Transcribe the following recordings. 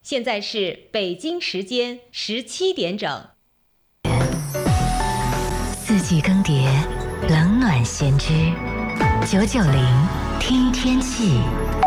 现在是北京时间17点整。 四季更迭，冷暖先知。990听天气。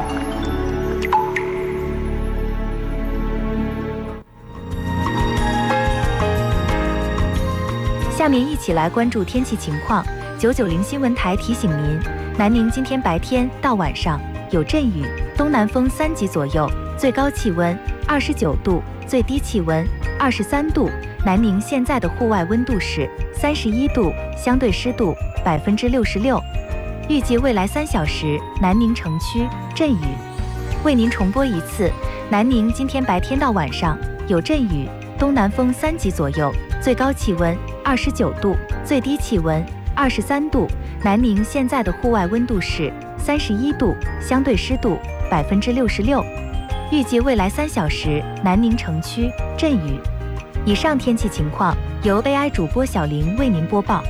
下面一起来关注天气情况。990新闻台提醒您，南宁今天白天到晚上有阵雨，东南风3级左右，最高气温29度，最低气温23度。南宁现在的户外温度是31度，相对湿度66%。预计未来3小时，南宁城区阵雨。为您重播一次，南宁今天白天到晚上有阵雨，东南风3级左右，最高气温29度，最低气温23度。南宁现在的户外温度是31度，相对湿度66%。预计未来3小时，南宁城区阵雨。以上天气情况由 AI 主播小玲为您播报。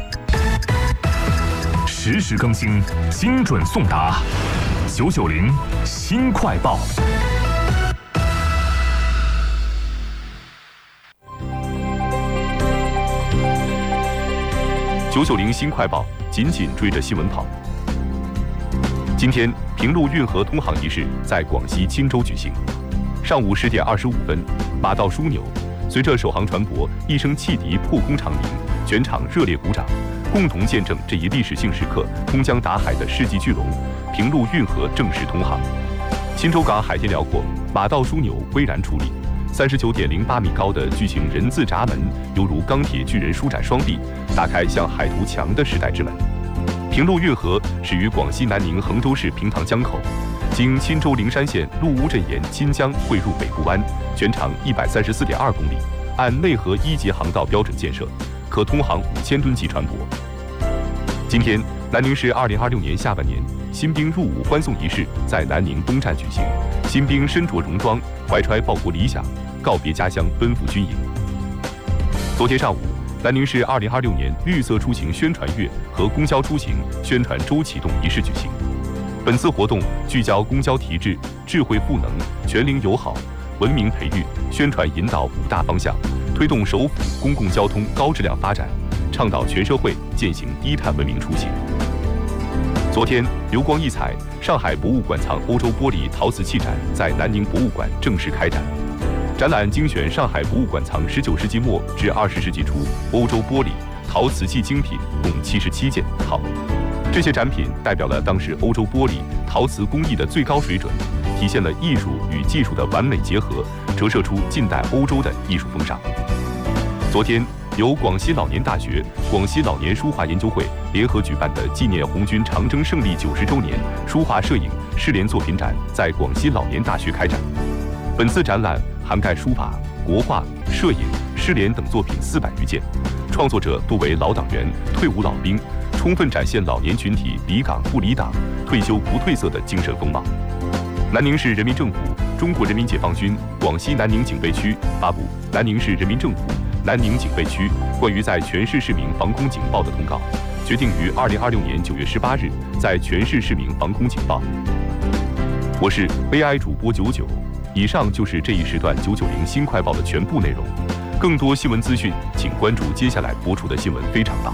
实时更新，精准送达。990新快报。990新快报，紧紧追着新闻跑。今天，平陆运河通航仪式在广西钦州举行。上午10点25分，马到枢纽，随着首航船舶一声汽笛破空长鸣，全场热烈鼓掌，共同见证这一历史性时刻冲江打海的世纪巨龙——平陆运河正式通航。钦州港海天辽阔，马到枢纽巍然矗立。39.08米高的巨型人字闸门，犹如钢铁巨人舒展双臂，打开向海图强的时代之门。平陆运河始于广西南宁衡州市平塘江口，经钦州灵山县陆乌镇沿金江汇入北部湾，全长134.2公里，按内河1级航道标准建设，可通航5000吨级船舶。今天，南宁市2026年下半年新兵入伍欢送仪式在南宁东站举行，新兵身着戎装，怀揣报国理想，告别家乡，奔赴军营。昨天上午，南宁市2026年绿色出行宣传月和公交出行宣传周启动仪式举行。本次活动聚焦公交提质、智慧赋能、全龄友好、文明培育、宣传引导5大方向，推动首府公共交通高质量发展，倡导全社会践行低碳文明出行。昨天，流光溢彩，上海博物馆藏欧洲玻璃陶瓷器展在南宁博物馆正式开展。展览精选上海博物馆藏19世纪末至20世纪初欧洲玻璃、陶瓷器精品共77件套。这些展品代表了当时欧洲玻璃、陶瓷工艺的最高水准，体现了艺术与技术的完美结合，折射出近代欧洲的艺术风尚。昨天，由广西老年大学、广西老年书画研究会联合举办的纪念红军长征胜利90周年书画摄影试联作品展在广西老年大学开展。本次展览涵盖书法、国画、摄影、试联等作品400余件，创作者多为老党员、退伍老兵，充分展现老年群体离岗不离党、退休不褪色的精神风貌。南宁市人民政府、中国人民解放军广西南宁警备区发布《南宁市人民政府南宁警备区关于在全市市民防空警报的通告》，决定于2026年9月18日在全市市民防空警报。我是 AI 主播99，以上就是这一时段990新快报的全部内容。更多新闻资讯，请关注接下来播出的新闻非常道。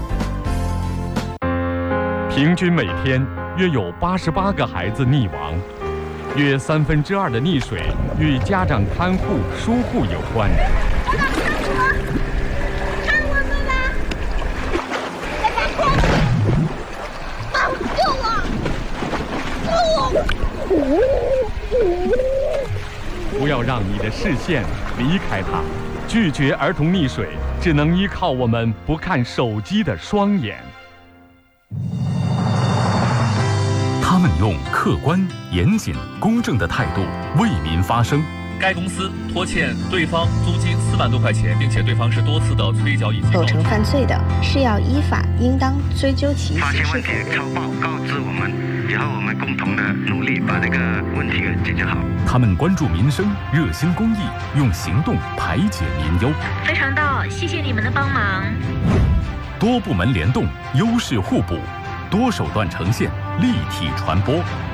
平均每天约有88个孩子溺亡，约2/3的溺水与家长看护疏忽有关。不要让你的视线离开它，拒绝儿童溺水，只能依靠我们不看手机的双眼。 他们用客观、严谨、公正的态度为民发声。 该公司拖欠对方租金4万多块钱，并且对方是多次的催缴以及构成犯罪的，是要依法应当追究其发现问题超报告知我们，以后我们共同的努力把这个问题给解决好。 他们关注民生，热心公益，用行动排解民忧。 非常到，谢谢你们的帮忙。 多部门联动，优势互补，多手段呈现，立体传播。